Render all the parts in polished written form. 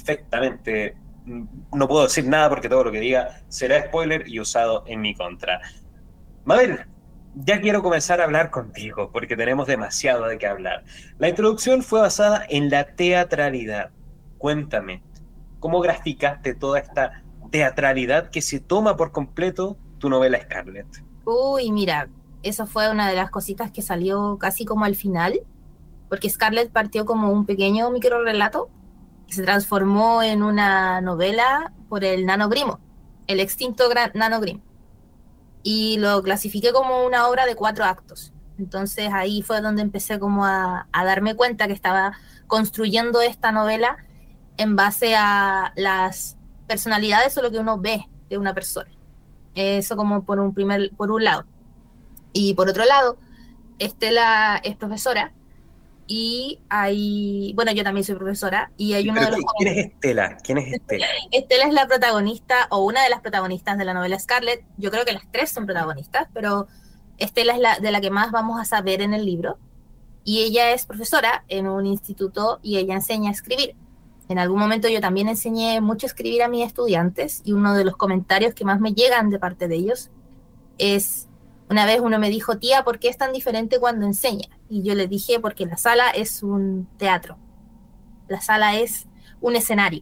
perfectamente. No puedo decir nada porque todo lo que diga será spoiler y usado en mi contra. Mabel, ya quiero comenzar a hablar contigo porque tenemos demasiado de qué hablar. La introducción fue basada en la teatralidad. Cuéntame, ¿cómo graficaste toda esta teatralidad que se toma por completo tu novela Scarlett? Uy, mira, eso fue una de las cositas que salió casi como al final, porque Scarlett partió como un pequeño microrelato que se transformó en una novela por el Nano Grimo, el extinto Nano Grimm, y lo clasifiqué como una obra de 4 actos. Entonces ahí fue donde empecé como a darme cuenta que estaba construyendo esta novela en base a las personalidades o lo que uno ve de una persona. Eso como por un lado. Y por otro lado, Estela es profesora y hay, bueno, yo también soy profesora y hay uno Pero de los ¿quién jóvenes. es Estela? ¿Quién es Estela? Estela es la protagonista o una de las protagonistas de la novela Scarlett. Yo creo que las tres son protagonistas, pero Estela es la de la que más vamos a saber en el libro. Y ella es profesora en un instituto y ella enseña a escribir. En algún momento yo también enseñé mucho a escribir a mis estudiantes y uno de los comentarios que más me llegan de parte de ellos es, una vez uno me dijo, tía, ¿por qué es tan diferente cuando enseña? Y yo le dije, porque la sala es un teatro, la sala es un escenario.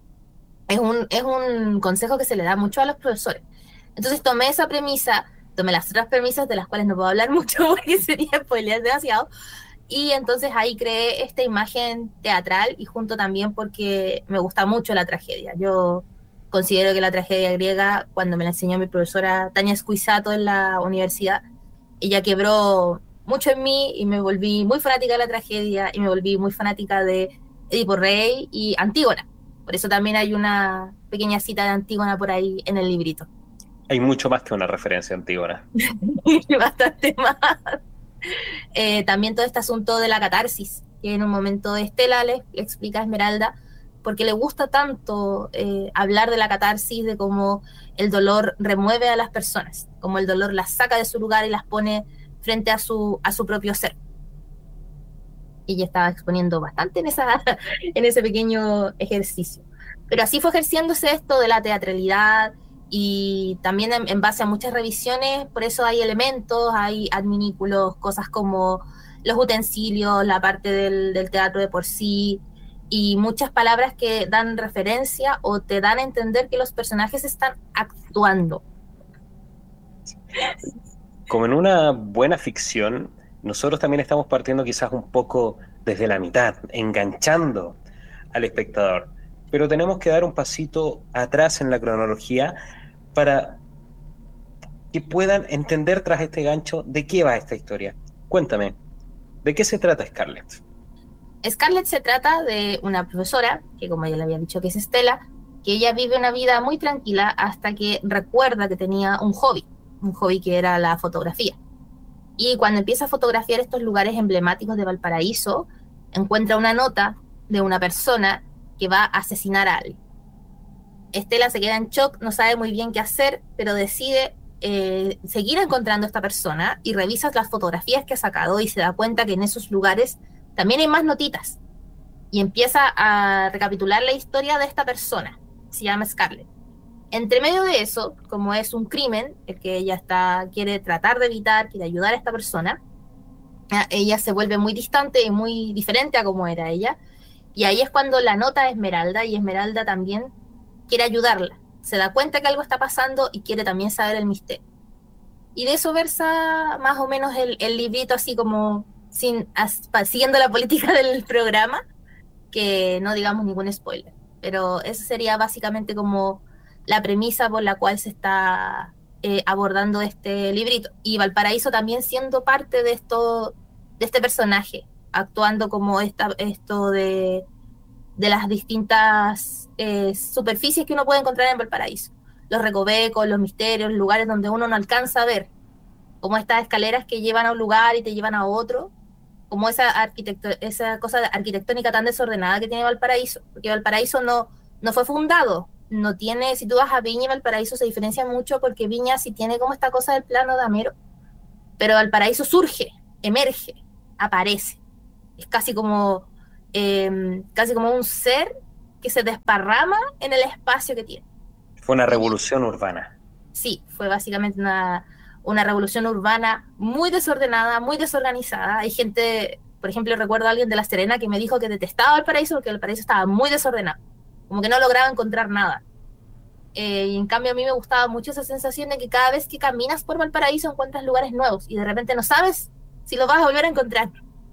Es un consejo que se le da mucho a los profesores. Entonces tomé esa premisa, tomé las otras premisas de las cuales no puedo hablar mucho porque sería spoilear demasiado, y entonces ahí creé esta imagen teatral y junto también porque me gusta mucho la tragedia. Yo considero que la tragedia griega, cuando me la enseñó mi profesora Tania Squizzato en la universidad, ella quebró mucho en mí y me volví muy fanática de la tragedia y me volví muy fanática de Edipo Rey y Antígona. Por eso también hay una pequeña cita de Antígona por ahí en el librito. Hay mucho más que una referencia antigua. Bastante más. También todo este asunto de la catarsis, que en un momento Estela le explica a Esmeralda porque le gusta tanto hablar de la catarsis, de cómo el dolor remueve a las personas, cómo el dolor las saca de su lugar y las pone frente a su propio ser. Y ella estaba exponiendo bastante en, esa, en ese pequeño ejercicio. Pero así fue ejerciéndose esto de la teatralidad y también en base a muchas revisiones, por eso hay elementos, hay adminículos, cosas como los utensilios, la parte del teatro de por sí, y muchas palabras que dan referencia o te dan a entender que los personajes están actuando. Como en una buena ficción, nosotros también estamos partiendo quizás un poco desde la mitad, enganchando al espectador. Pero tenemos que dar un pasito atrás en la cronología para que puedan entender tras este gancho de qué va esta historia. Cuéntame, ¿de qué se trata Scarlett? Scarlett se trata de una profesora, que como ya le había dicho que es Estela, que ella vive una vida muy tranquila hasta que recuerda que tenía un hobby que era la fotografía. Y cuando empieza a fotografiar estos lugares emblemáticos de Valparaíso, encuentra una nota de una persona que va a asesinar a alguien. Estela se queda en shock, no sabe muy bien qué hacer, pero decide seguir encontrando a esta persona y revisa las fotografías que ha sacado y se da cuenta que en esos lugares también hay más notitas y empieza a recapitular la historia de esta persona. Se llama Scarlett. Entre medio de eso, como es un crimen, el que ella quiere tratar de evitar, quiere ayudar a esta persona, ella se vuelve muy distante y muy diferente a como era ella. Y ahí es cuando la nota a Esmeralda y Esmeralda también quiere ayudarla. Se da cuenta que algo está pasando y quiere también saber el misterio. Y de eso versa más o menos el librito, así como siguiendo la política del programa, que no digamos ningún spoiler. Pero esa sería básicamente como la premisa por la cual se está abordando este librito. Y Valparaíso también siendo parte de este personaje, actuando como esto de las distintas superficies que uno puede encontrar en Valparaíso. Los recovecos, los misterios, lugares donde uno no alcanza a ver, como estas escaleras que llevan a un lugar y te llevan a otro, como esa cosa arquitectónica tan desordenada que tiene Valparaíso, porque Valparaíso no fue fundado, no tiene, si tú vas a Viña y Valparaíso se diferencia mucho porque Viña sí tiene como esta cosa del plano de Amero, pero Valparaíso surge, emerge, aparece, es casi como un ser que se desparrama en el espacio que tiene. Fue una Y revolución urbana. sí, fue básicamente una revolución urbana muy desordenada, muy desorganizada. Hay gente, por ejemplo, recuerdo a alguien de La Serena que me dijo que detestaba Valparaíso porque Valparaíso estaba muy desordenado, como que no lograba encontrar nada. Y en cambio a mí me gustaba mucho esa sensación de que cada vez que caminas por Valparaíso encuentras lugares nuevos y de repente no sabes si los vas a volver a encontrar.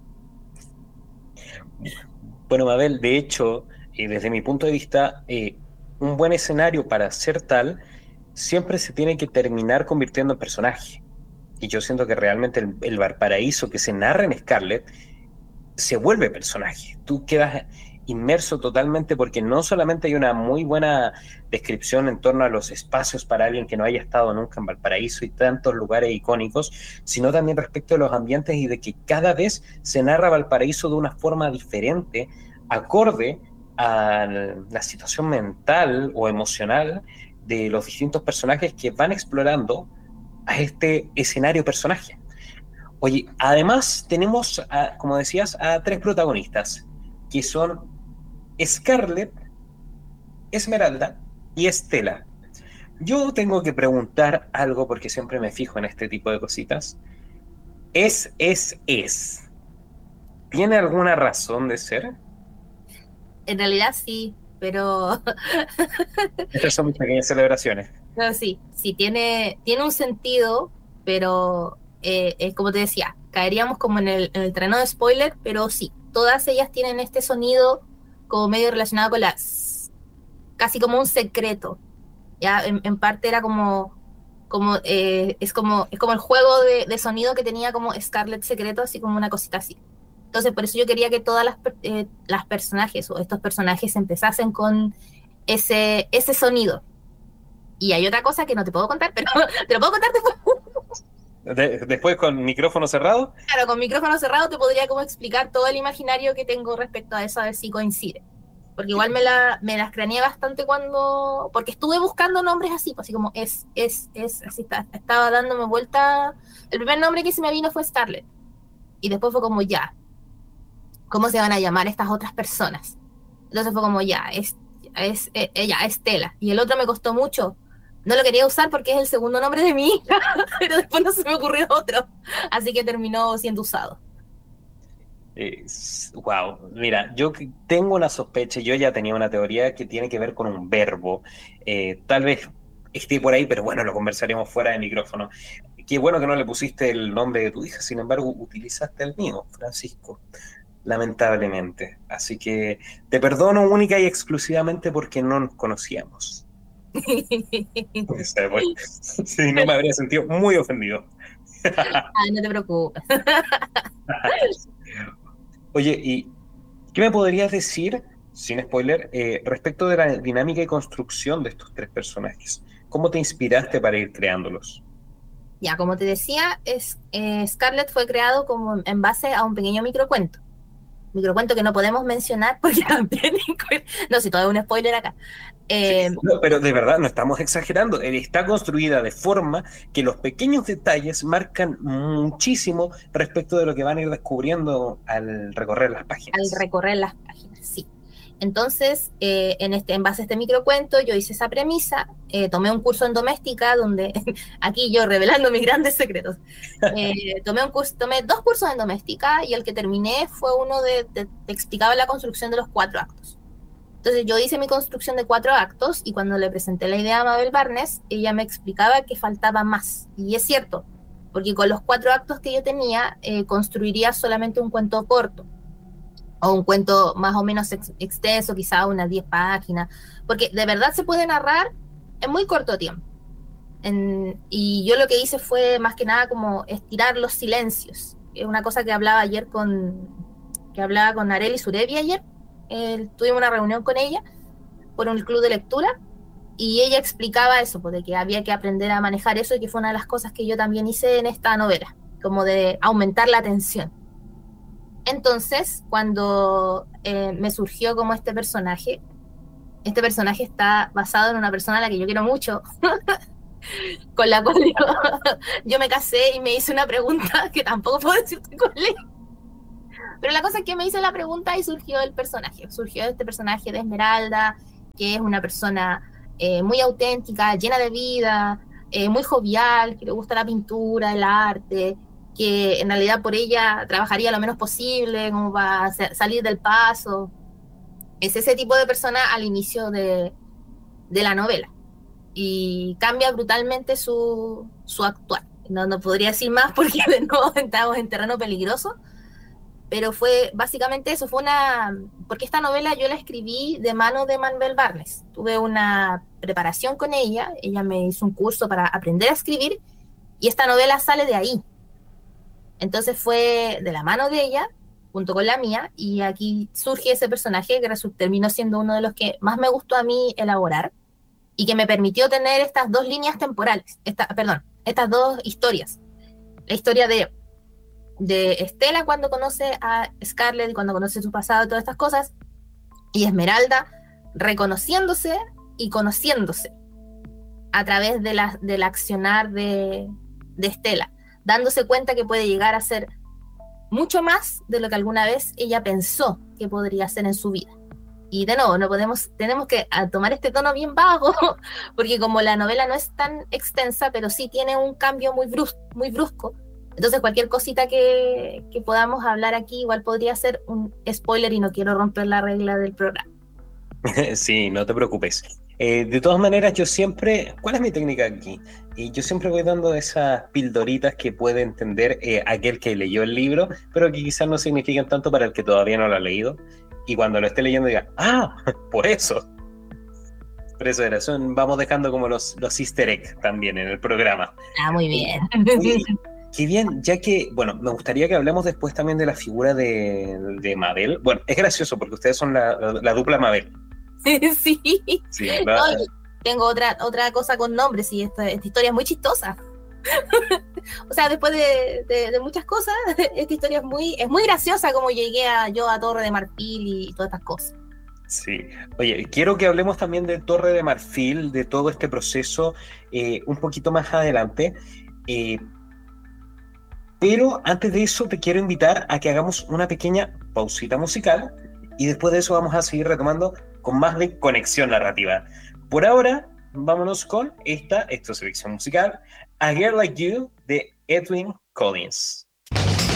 Bueno, Mabel, de hecho, desde mi punto de vista, un buen escenario para ser tal siempre se tiene que terminar convirtiendo en personaje. Y yo siento que realmente el Valparaíso que se narra en Scarlet se vuelve personaje. Tú quedas inmerso totalmente porque no solamente hay una muy buena descripción en torno a los espacios para alguien que no haya estado nunca en Valparaíso y tantos lugares icónicos, sino también respecto a los ambientes y de que cada vez se narra Valparaíso de una forma diferente, acorde a la situación mental o emocional de los distintos personajes que van explorando a este escenario personaje. Oye, además tenemos, como decías, a tres protagonistas, que son Scarlett, Esmeralda y Estela. Yo tengo que preguntar algo porque siempre me fijo en este tipo de cositas. Es. ¿Tiene alguna razón de ser? En realidad sí, pero Estas son mis pequeñas celebraciones. no, sí, sí tiene un sentido, pero es como te decía, caeríamos como en el terreno de spoiler, pero sí, todas ellas tienen este sonido como medio relacionado con las, casi como un secreto, ya en parte era como el juego de sonido que tenía como Scarlet Secreto, así como una cosita así. Entonces, por eso yo quería que todas las personajes o estos personajes empezasen con ese sonido. Y hay otra cosa que no te puedo contar, pero te lo puedo contar después. Después con micrófono cerrado. Claro, con micrófono cerrado te podría como explicar todo el imaginario que tengo respecto a eso, a ver si coincide. Porque igual me las craneé bastante porque estuve buscando nombres así, pues así como así estaba dándome vuelta. El primer nombre que se me vino fue Scarlett. Y después fue como ya, ¿cómo se van a llamar estas otras personas? Entonces fue como ya, ella, Estela. Y el otro me costó mucho. No lo quería usar porque es el segundo nombre de mi hija, pero después no se me ocurrió otro. Así que terminó siendo usado. Wow, mira, yo tengo una sospecha, yo ya tenía una teoría que tiene que ver con un verbo. Tal vez esté por ahí, pero bueno, lo conversaremos fuera de micrófono. Qué bueno que no le pusiste el nombre de tu hija, sin embargo, utilizaste el mío, Francisco, lamentablemente. Así que te perdono única y exclusivamente porque no nos conocíamos. Sí, no me habría sentido muy ofendido. Ay, no te preocupes. Oye, ¿y qué me podrías decir, sin spoiler, respecto de la dinámica y construcción de estos tres personajes? ¿Cómo te inspiraste para ir creándolos? Ya, como te decía, Scarlett fue creado como en base a un pequeño microcuento. Microcuento que no podemos mencionar porque también... No, si todo es un spoiler acá. Sí. Eh, No, pero de verdad, no estamos exagerando. Está construida de forma que los pequeños detalles marcan muchísimo respecto de lo que van a ir descubriendo al recorrer las al páginas. recorrer las páginas, sí. Entonces, en base a este microcuento, yo hice esa premisa, tomé un curso en doméstica, donde, aquí yo revelando mis grandes secretos, tomé 2 cursos en doméstica y el que terminé fue uno te explicaba la construcción de los 4 actos. Entonces yo hice mi construcción de 4 actos y cuando le presenté la idea a Mabel Barnes, ella me explicaba que faltaba más. Y es cierto, porque con los 4 actos que yo tenía, construiría solamente un cuento corto o un cuento más o menos extenso, quizá unas 10 páginas, porque de verdad se puede narrar en muy corto tiempo. Y yo lo que hice fue más que nada como estirar los silencios. Es una cosa que hablaba con Arely Surevi ayer. Tuvimos una reunión con ella por un club de lectura y ella explicaba eso, pues, de que había que aprender a manejar eso y que fue una de las cosas que yo también hice en esta novela, como de aumentar la tensión. Entonces, cuando me surgió como este personaje está basado en una persona a la que yo quiero mucho, con la cual yo me casé y me hice una pregunta que tampoco puedo decirte cuál es, Pero la cosa es que me hice la pregunta y surgió el personaje. Surgió este personaje de Esmeralda, que es una persona muy auténtica, llena de vida, muy jovial, que le gusta la pintura, el arte, que en realidad por ella trabajaría lo menos posible, como para salir del paso. Es ese tipo de persona al inicio de la novela. Y cambia brutalmente su actuar. No, no podría decir más porque de nuevo estamos en terreno peligroso, pero fue básicamente eso, porque esta novela yo la escribí de mano de Manuel Barnes, tuve una preparación con ella me hizo un curso para aprender a escribir, y esta novela sale de ahí, entonces fue de la mano de ella, junto con la mía, y aquí surge ese personaje que terminó siendo uno de los que más me gustó a mí elaborar, y que me permitió tener estas dos líneas temporales, estas dos historias, la historia de Estela cuando conoce a Scarlett y cuando conoce su pasado y todas estas cosas, y Esmeralda reconociéndose y conociéndose a través del accionar de Estela, dándose cuenta que puede llegar a ser mucho más de lo que alguna vez ella pensó que podría ser en su vida. Y de nuevo, tenemos que tomar este tono bien bajo, porque como la novela no es tan extensa, pero sí tiene un cambio muy brusco, entonces cualquier cosita que podamos hablar aquí igual podría ser un spoiler y no quiero romper la regla del programa. Sí, no te preocupes. De todas maneras, ¿cuál es mi técnica aquí? Yo siempre voy dando esas pildoritas que puede entender aquel que leyó el libro, pero que quizás no significan tanto para el que todavía no lo ha leído. Y cuando lo esté leyendo diga, por eso. Por eso era, vamos dejando como los easter eggs también en el programa. Muy bien. Oye, qué bien, ya que, bueno, me gustaría que hablemos después también de la figura de Mabel. Bueno, es gracioso porque ustedes son la dupla Mabel. Sí. Sí, No, tengo otra cosa con nombres y esta historia es muy chistosa. O sea, después de muchas cosas, esta historia es muy graciosa como llegué yo a Torre de Marfil y todas estas cosas. Sí. Oye, quiero que hablemos también de Torre de Marfil, de todo este proceso, un poquito más adelante. Pero antes de eso te quiero invitar a que hagamos una pequeña pausita musical y después de eso vamos a seguir retomando con más de conexión narrativa. Por ahora, vámonos con esta selección musical, A Girl Like You de Edwyn Collins.